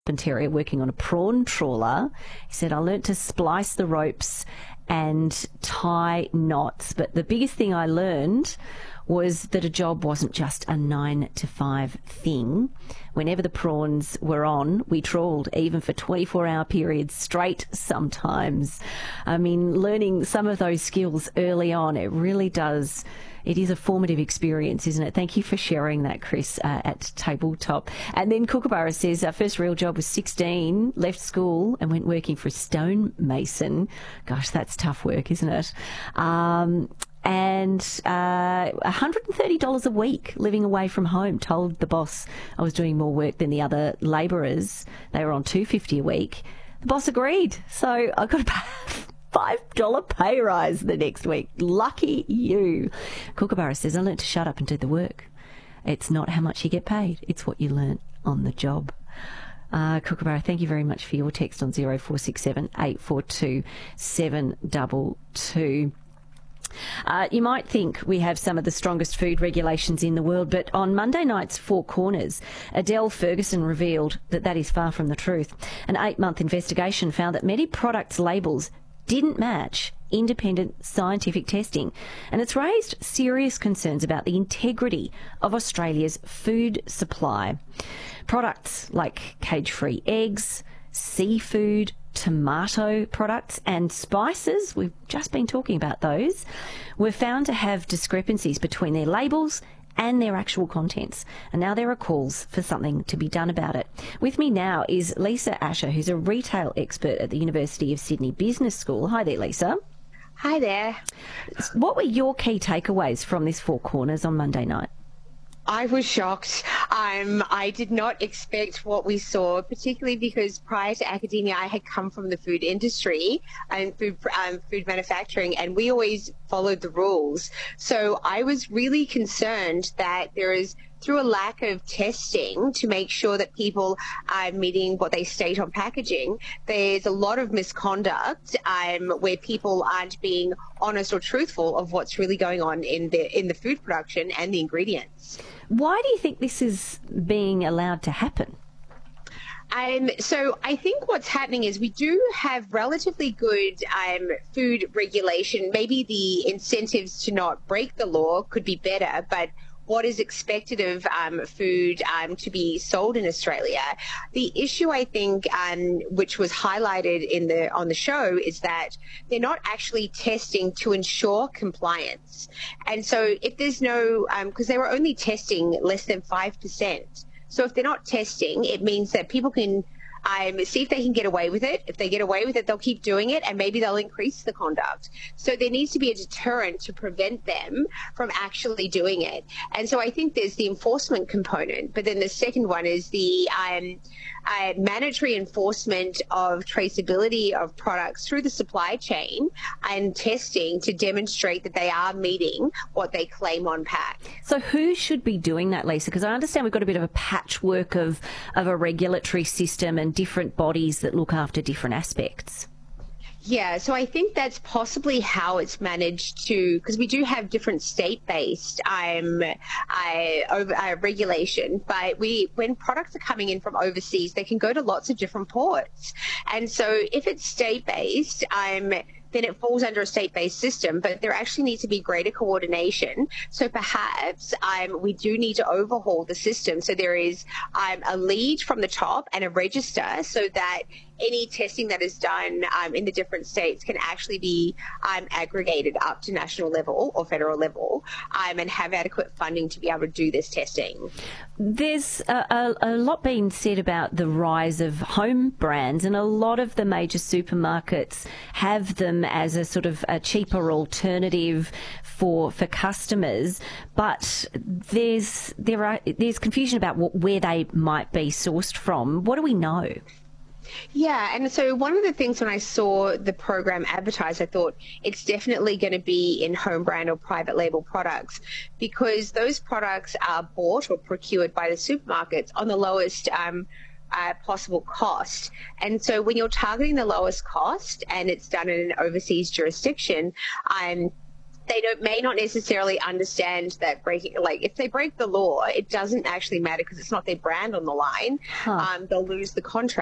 Terrier working on a prawn trawler. He said, I learnt to splice the ropes and tie knots, but the biggest thing I learned was that a job wasn't just a 9 to 5 thing. Whenever the prawns were on, we trawled, even for 24-hour periods straight sometimes. I mean, learning some of those skills early on, it really does. It is a formative experience, isn't it? Thank you for sharing that, Chris, at Tabletop. And then Kookaburra says, our first real job was 16, left school and went working for a stonemason. Gosh, that's tough work, isn't it? And $130 a week living away from home. Told the boss I was doing more work than the other labourers. They were on $250 a week. The boss agreed. So I got a $5 pay rise the next week. Lucky you. Kookaburra says, I learnt to shut up and do the work. It's not how much you get paid. It's what you learn on the job. Kookaburra, thank you very much for your text on 0467 842 722. You might think we have some of the strongest food regulations in the world, but on Monday night's Four Corners, Adele Ferguson revealed that that is far from the truth. An 8-month investigation found that many products' labels didn't match independent scientific testing, and it's raised serious concerns about the integrity of Australia's food supply. Products like cage-free eggs, seafood, tomato products and spices, we've just been talking about those, were found to have discrepancies between their labels and their actual contents. And now there are calls for something to be done about it. With me now is Lisa Asher, who's a retail expert at the University of Sydney Business School. Hi there, Lisa. Hi there. What were your key takeaways from this Four Corners on Monday night? I was shocked. I did not expect what we saw, particularly because prior to academia, I had come from the food industry and food manufacturing, and we always followed the rules. So I was really concerned that there is, through a lack of testing to make sure that people are meeting what they state on packaging, there's a lot of misconduct where people aren't being honest or truthful of what's really going on in the food production and the ingredients. Why do you think this is being allowed to happen? So I think what's happening is we do have relatively good food regulation. Maybe the incentives to not break the law could be better, but what is expected of food to be sold in Australia. The issue, I think, which was highlighted on the show, is that they're not actually testing to ensure compliance. And so if there's no, because they were only testing less than 5%. So if they're not testing, it means that people can see if they can get away with it. If they get away with it, they'll keep doing it, and maybe they'll increase the conduct. So there needs to be a deterrent to prevent them from actually doing it. And so I think there's the enforcement component, but then the second one is the mandatory enforcement of traceability of products through the supply chain and testing to demonstrate that they are meeting what they claim on pack. So who should be doing that, Lisa? Because I understand we've got a bit of a patchwork of a regulatory system and different bodies that look after different aspects. Yeah, so I think that's possibly how it's managed to, because we do have different state-based regulation, but when products are coming in from overseas, they can go to lots of different ports. And so if it's state-based, then it falls under a state-based system, but there actually needs to be greater coordination. So perhaps we do need to overhaul the system. So there is a lead from the top and a register so that any testing that is done in the different states can actually be aggregated up to national level or federal level and have adequate funding to be able to do this testing. There's a lot being said about the rise of home brands, and a lot of the major supermarkets have them as a sort of a cheaper alternative for customers, but there's confusion about where they might be sourced from. What do we know? Yeah, and so one of the things when I saw the program advertised, I thought it's definitely going to be in home brand or private label products, because those products are bought or procured by the supermarkets on the lowest possible cost. And so when you're targeting the lowest cost and it's done in an overseas jurisdiction, they may not necessarily understand that breaking, like if they break the law, it doesn't actually matter because it's not their brand on the line. They'll lose the contract.